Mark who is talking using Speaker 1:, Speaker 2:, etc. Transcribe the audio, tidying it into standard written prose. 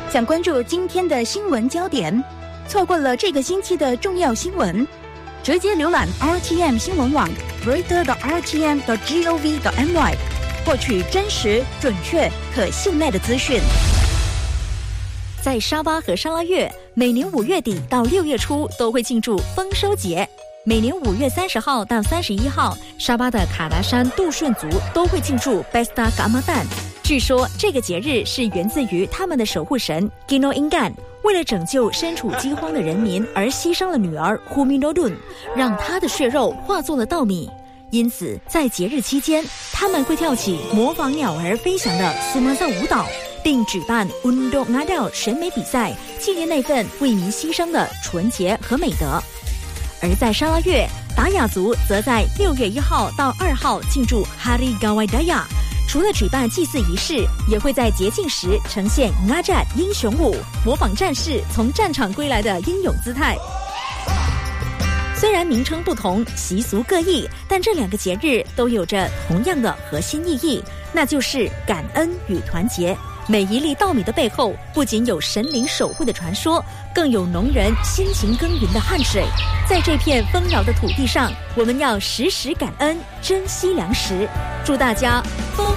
Speaker 1: 想关注今天的新闻焦点，错过了这个星期的重要新闻，直接浏览 RTM 新闻网 reader.rtm.gov.my 获取真实、准确、可信赖的资讯。
Speaker 2: 在沙巴和沙拉越，每年5月底到6月初都会庆祝丰收节。每年5月30号到31号，沙巴的卡达山杜顺族都会庆祝 Pesta Ramadan。据说这个节日是源自于他们的守护神 Gino Ingan 为了拯救身处饥荒的人民而牺牲了女儿 Huminodun， 让她的血肉化作了稻米。因此在节日期间，他们会跳起模仿鸟儿飞翔的苏马萨舞蹈，并举办 Undok Ngadal 选美比赛，纪念那份为民牺牲的纯洁和美德。而在沙拉越，达雅族则在6月1号到2号庆祝 Hari Gawai Daya， 除了举办祭祀仪式，也会在节庆时呈现 Ngajat 英雄舞，模仿战士从战场归来的英勇姿态。虽然名称不同，习俗各异，但这2个节日都有着同样的核心意义，那就是感恩与团结。每一粒稻米的背后，不仅有神灵守护的传说，更有农人辛勤耕耘的汗水。在这片丰饶的土地上，我们要时时感恩，珍惜粮食。祝大家丰